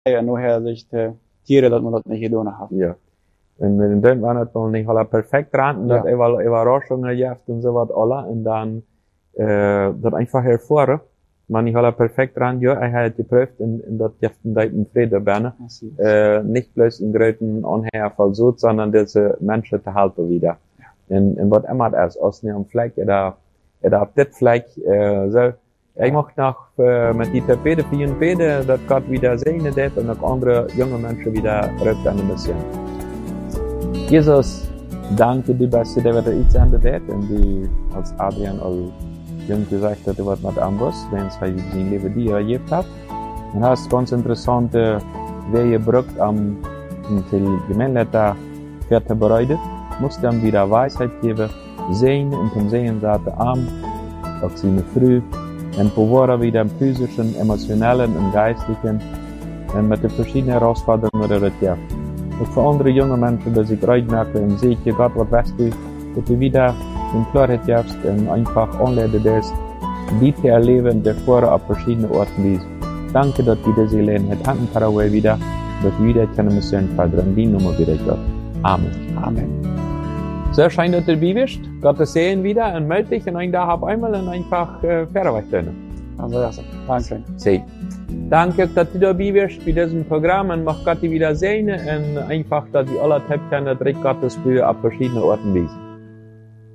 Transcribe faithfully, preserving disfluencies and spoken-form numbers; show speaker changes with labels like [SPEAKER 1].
[SPEAKER 1] ja, nur her sich de Tiere, dat man dat nicht gedaan hat.
[SPEAKER 2] Ja. En dan denkt man het wel niet alle perfekt ran, dat
[SPEAKER 1] Ja.
[SPEAKER 2] eval Überraschungen jaft und so wat alle, und dann, äh, dat einfach hervor, man nicht alle perfekt ran, ja, er hat geprüft, und, und dat jaft ein deiten Friede berne, äh, nicht bloß in gröten Unheilfall so, sondern diese Menschen zu halten wieder. Ja. Und, und wat immer das, aus einem Fleck, oder, oder auf dit Fleck, äh, so, ich mag noch, äh, mit die Tapete für jeden Pede, dat Gott wieder segnet hat, und auch andere junge Menschen wieder rückt an die Mission. Jesus, danke dir, dass du dir wieder eingesendet hast, und die, als Adrian all jung gesagt hat, du warst mit Ambus, wenn es sein Leben dir erlebt hat. Und hast ganz interessante Wege gebrückt, am, til Gemeinde Werte bereitet, musst dann wieder Weisheit geben, sehen und zum Sehen sagte Arm, auch sie eine Früh, und bewahre wieder im physischen, emotionellen und geistlichen, und mit den verschiedenen Herausforderungen, die das gibt. Ook voor andere junge mensen, die sich uitmerken en zie je Gott, wat weißt du, dat du wieder in Klarheit gibst und einfach anleiten bist, die zu erleben, der vorher auf verschiedenen Orten liest. Danke, dass wir diese Gelegenheit hatten, Paraguay wieder, dass wir wieder keine Mission fördern, die Nummer wieder Gott. Amen.
[SPEAKER 1] Amen.
[SPEAKER 2] So scheint das dabei bist. Gottes Sehen wieder und melde dich und ein Tag auf einmal und einfach äh, Fähre
[SPEAKER 1] Also, ja, danke.
[SPEAKER 2] See. Danke, dass du dabei bist bei diesem Programm und mach Gott wieder sehen und einfach, dass wir alle Tipps kennen, dass Gottes Brüder auf verschiedenen Orten wiesen.